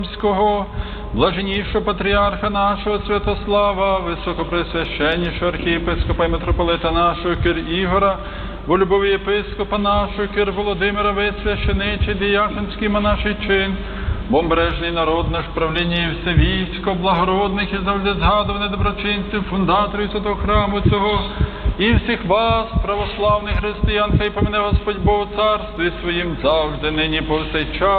блаженнішого патріарха нашого Святослава, високопресвященнішого архієпископа і митрополита нашого Кир Ігора, волюбові єпископа нашого Кир Володимира, висвященичий, діяконський монаший чин, бомбережний народ наш, правління і все військо, благородних і завжди згадуваних доброчинців, фундаторів святого храму цього, і всіх вас, православних християн, хай помине Господь Бог у царстві своїм завжди, нині повсякчас.